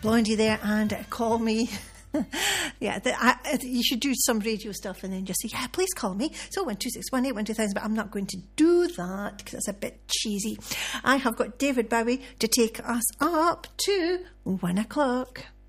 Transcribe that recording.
Blondie there, and call me. Yeah, you should do some radio stuff and then just say, yeah, please call me. So 12618 but I'm not going to do that because it's a bit cheesy. I have got David Bowie to take us up to 1 o'clock.